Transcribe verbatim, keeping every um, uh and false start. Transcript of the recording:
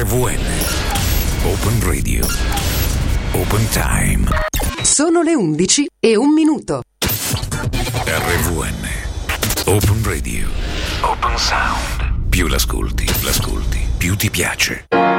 R V N Open Radio Open Time. Sono le undici e un minuto. R V N Open Radio Open Sound. Più l'ascolti, l'ascolti, più ti piace.